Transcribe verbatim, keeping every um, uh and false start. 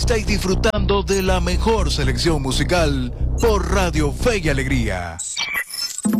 Estáis disfrutando de la mejor selección musical por Radio Fe y Alegría.